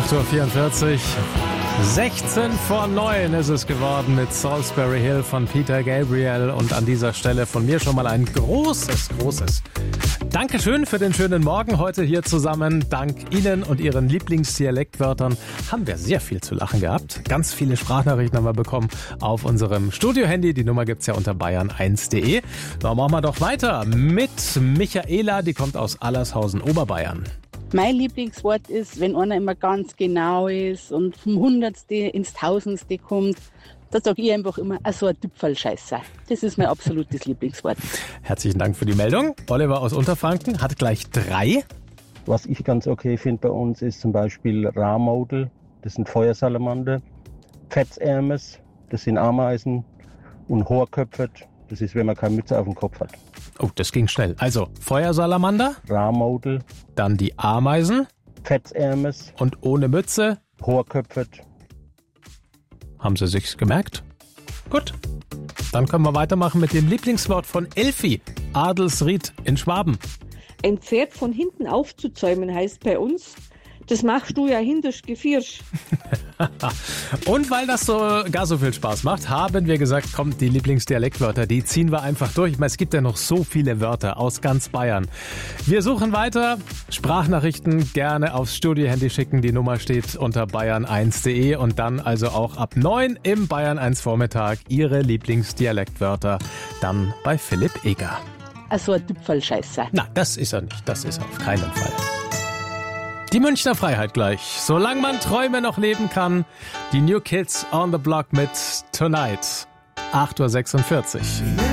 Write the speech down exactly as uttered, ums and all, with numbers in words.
acht Uhr vierundvierzig, sechzehn vor neun ist es geworden mit Salisbury Hill von Peter Gabriel. Und an dieser Stelle von mir schon mal ein großes, großes Dankeschön für den schönen Morgen heute hier zusammen. Dank Ihnen und Ihren Lieblingsdialektwörtern haben wir sehr viel zu lachen gehabt. Ganz viele Sprachnachrichten haben wir bekommen auf unserem Studio-Handy. Die Nummer gibt's ja unter bayern eins punkt de. Da machen wir doch weiter mit Michaela, die kommt aus Allershausen, Oberbayern. Mein Lieblingswort ist, wenn einer immer ganz genau ist und vom Hundertste ins Tausendste kommt, da sage ich einfach immer, so ein Tüpfelscheißer. Das ist mein absolutes Lieblingswort. Herzlichen Dank für die Meldung. Oliver aus Unterfranken hat gleich drei. Was ich ganz okay finde bei uns ist zum Beispiel Rahmodel, das sind Feuersalamander, Fetzärmes, das sind Ameisen und Hohrköpfert, das ist, wenn man keine Mütze auf dem Kopf hat. Oh, das ging schnell. Also Feuersalamander, Rahmodel, dann die Ameisen Fetzärmes und ohne Mütze. Hohrköpfert. Haben Sie sich's gemerkt? Gut, dann können wir weitermachen mit dem Lieblingswort von Elfi, Adelsried in Schwaben. Ein Pferd von hinten aufzuzäumen heißt bei uns, das machst du ja hindurch Gefirsch. Und weil das so gar so viel Spaß macht, haben wir gesagt, kommt die Lieblingsdialektwörter, die ziehen wir einfach durch. Ich meine, es gibt ja noch so viele Wörter aus ganz Bayern. Wir suchen weiter. Sprachnachrichten gerne aufs Studio-Handy schicken. Die Nummer steht unter bayern eins punkt de und dann also auch ab neun im Bayern eins Vormittag Ihre Lieblingsdialektwörter. Dann bei Philipp Eger. So ein Tüpfelscheißer. Na, das ist er nicht. Das ist er auf keinen Fall. Die Münchner Freiheit gleich. Solange man Träume noch leben kann. Die New Kids on the Block mit Tonight. acht Uhr sechsundvierzig.